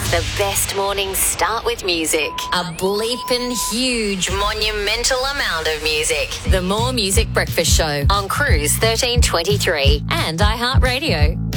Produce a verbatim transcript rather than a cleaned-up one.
The best mornings start with music. A bleeping huge, monumental amount of music. The More Music Breakfast Show on Cruise thirteen twenty-three and iHeartRadio.